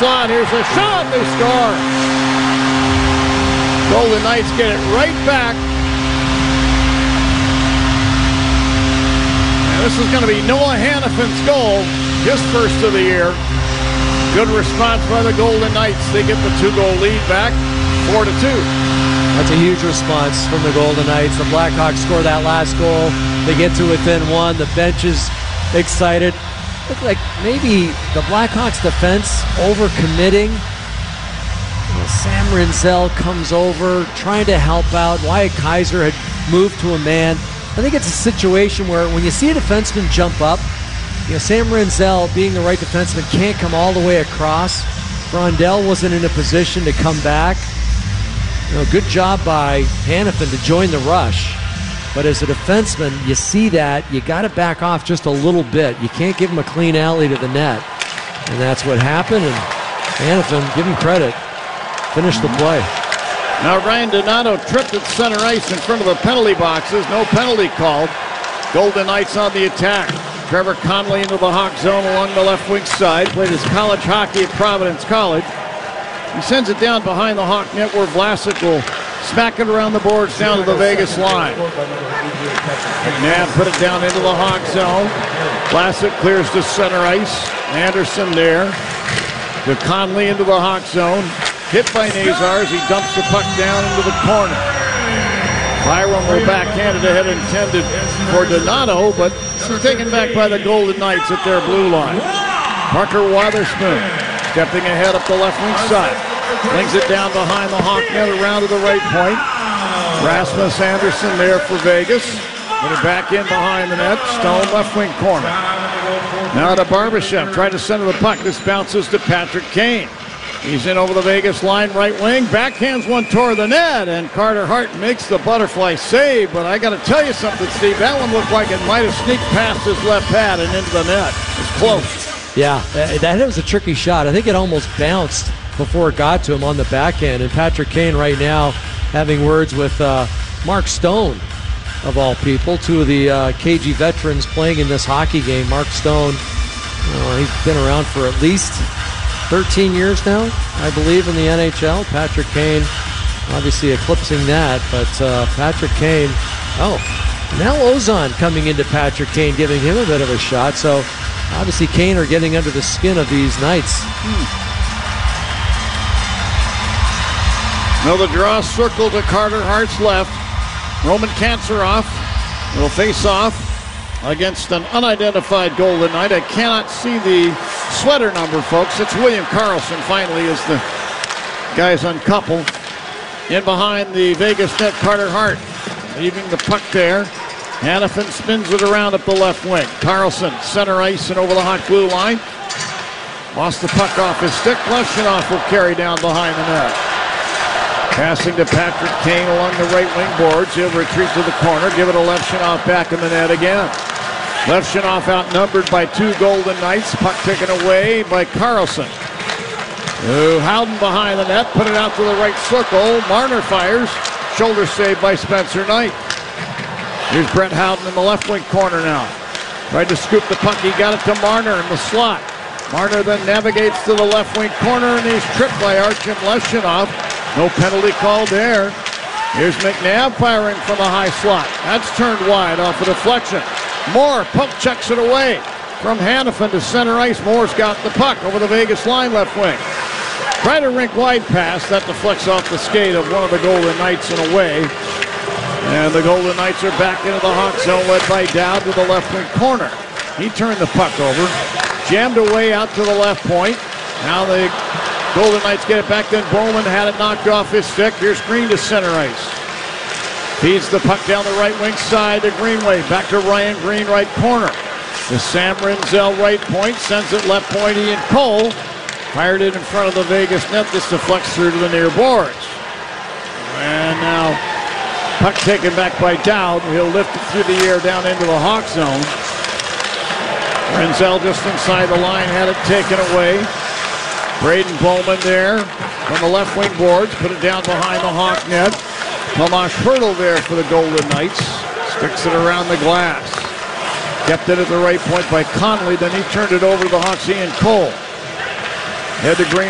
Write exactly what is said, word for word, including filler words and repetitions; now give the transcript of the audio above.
slot. Here's a shot. They score. Golden Knights get it right back. And this is going to be Noah Hanifin's goal, his first of the year. Good response by the Golden Knights. They get the two-goal lead back, four to two. That's a huge response from the Golden Knights. The Blackhawks score that last goal. They get to within one. The bench is excited. Look like maybe the Blackhawks defense overcommitting. You know, Sam Rinzel comes over trying to help out. Wyatt Kaiser had moved to a man. I think it's a situation where when you see a defenseman jump up, you know, Sam Rinzel, being the right defenseman, can't come all the way across. Rondell wasn't in a position to come back. You know, good job by Hanifin to join the rush. But as a defenseman, you see that, you got to back off just a little bit. You can't give him a clean alley to the net. And that's what happened, and Hanifin, give him credit, finished the play. Now Ryan Donato tripped at center ice in front of the penalty boxes. No penalty called. Golden Knights on the attack. Trevor Connolly into the Hawk zone along the left wing side. Played his college hockey at Providence College. He sends it down behind the Hawk net where Vlasic will smack it around the boards down to the Vegas line. McNabb put it down into the Hawk zone. Vlasic clears to center ice. Anderson there. To Conley into the Hawk zone. Hit by Nazars. He dumps the puck down into the corner. Byram will backhand it ahead intended for Donato, but taken back by the Golden Knights at their blue line. Parker Wotherspoon stepping ahead up the left wing side. Flings it down behind the Hawk net around to the right point. Rasmus Anderson there for Vegas. Put it back in behind the net. Stone left wing corner. Now to Barbashev. Tried to center the puck. This bounces to Patrick Kane. He's in over the Vegas line, right wing. Backhands one toward the net, and Carter Hart makes the butterfly save. But I got to tell you something, Steve. That one looked like it might have sneaked past his left pad and into the net. It's close. Yeah, that was a tricky shot. I think it almost bounced before it got to him on the backhand. And Patrick Kane right now having words with uh, Mark Stone, of all people. Two of the uh, K G veterans playing in this hockey game. Mark Stone, uh, he's been around for at least thirteen years now, I believe, in the N H L. Patrick Kane obviously eclipsing that, but uh, Patrick Kane, oh, now Ozon coming into Patrick Kane, giving him a bit of a shot. So obviously Kane are getting under the skin of these Knights. Hmm. Now the draw circle to Carter Hart's left. Roman Kanserov will face off against an unidentified Golden Knight. I cannot see the sweater number, folks. It's William Karlsson finally as the guys uncouple. In behind the Vegas net, Carter Hart leaving the puck there. Hanifin spins it around up the left wing. Karlsson center ice and over the Hawk blue line. Lost the puck off his stick. Leshinoff will carry down behind the net. Passing to Patrick Kane along the right wing boards. He'll retreat to the corner. Give it to Levshunov back in the net again. Levshunov outnumbered by two Golden Knights. Puck taken away by Karlsson. Oh, Howden behind the net. Put it out to the right circle. Marner fires. Shoulder save by Spencer Knight. Here's Brett Howden in the left wing corner now. Tried to scoop the puck. He got it to Marner in the slot. Marner then navigates to the left wing corner, and he's tripped by Artem Leshunov. No penalty called there. Here's McNabb firing from a high slot. That's turned wide off a deflection. Moore poke checks it away from Hanifin to center ice. Moore's got the puck over the Vegas line left wing. Try to rink wide pass. That deflects off the skate of one of the Golden Knights and away. And the Golden Knights are back into the Hawk zone, led by Dowd to the left wing corner. He turned the puck over. Jammed away out to the left point. Now the Golden Knights get it back. Then Bowman had it knocked off his stick. Here's Green to center ice. Feeds the puck down the right wing side to Greenway. Back to Ryan Green, right corner. To Sam Rinzel, right point. Sends it left point. Ian Cole fired it in front of the Vegas net. This deflects through to the near boards. And now puck taken back by Dowd. He'll lift it through the air down into the Hawk zone. Rinzel just inside the line, had it taken away. Braden Bowman there from the left wing boards. Put it down behind the Hawk net. Tomas Hertl there for the Golden Knights. Sticks it around the glass. Kept it at the right point by Connolly. Then he turned it over to the Hawks' Ian Cole. Head to Green.